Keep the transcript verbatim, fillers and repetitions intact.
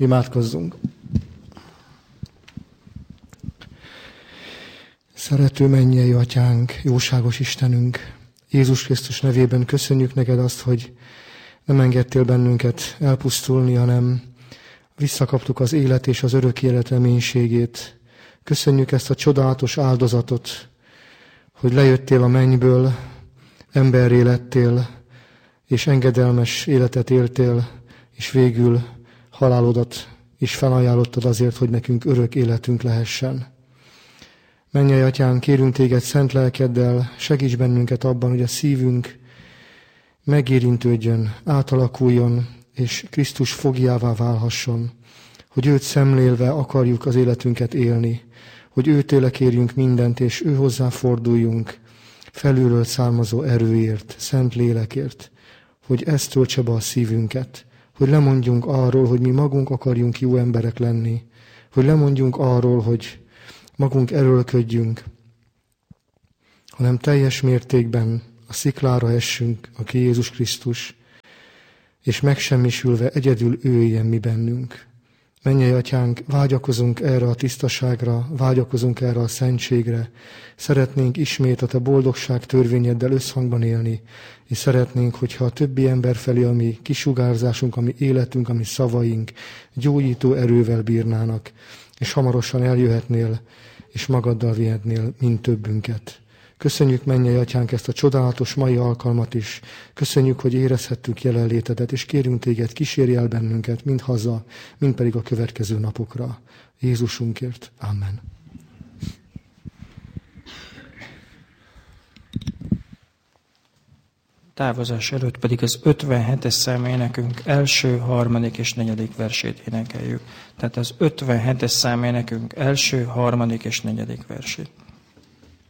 Imádkozzunk! Szerető mennyei Atyánk, jóságos Istenünk, Jézus Krisztus nevében köszönjük neked azt, hogy nem engedtél bennünket elpusztulni, hanem visszakaptuk az élet és az örök élet reménységét. Köszönjük ezt a csodálatos áldozatot, hogy lejöttél a mennyből, emberré lettél, és engedelmes életet éltél, és végül halálodat is felajánlottad azért, hogy nekünk örök életünk lehessen. Mennyei Atyánk, kérünk téged szent lelkeddel, segíts bennünket abban, hogy a szívünk megérintődjön, átalakuljon, és Krisztus fogjává válhasson, hogy őt szemlélve akarjuk az életünket élni, hogy őtőle kérjünk mindent, és ő hozzá forduljunk felülről származó erőért, szent lélekért, hogy ezt töltse be a szívünket, hogy lemondjunk arról, hogy mi magunk akarjunk jó emberek lenni, hogy lemondjunk arról, hogy magunk erőlködjünk, hanem teljes mértékben a sziklára essünk, aki Jézus Krisztus, és megsemmisülve egyedül ő éljen mi bennünk. Mennyei Atyánk, vágyakozunk erre a tisztaságra, vágyakozunk erre a szentségre, szeretnénk ismét a te boldogság törvényeddel összhangban élni, és szeretnénk, hogyha a többi ember felé a mi kisugárzásunk, a mi életünk, a mi szavaink gyógyító erővel bírnának, és hamarosan eljöhetnél, és magaddal vihetnél mind többünket. Köszönjük, mennyei Atyánk, ezt a csodálatos mai alkalmat is. Köszönjük, hogy érezhettük jelenlétedet, és kérünk téged, kísérj el bennünket, mind haza, mind pedig a következő napokra. Jézusunkért. Amen. Távozás előtt pedig az ötvenhetes szám énekünk első, harmadik és negyedik versét énekeljük. Tehát az ötvenhetes szám énekünk első, harmadik és negyedik versét.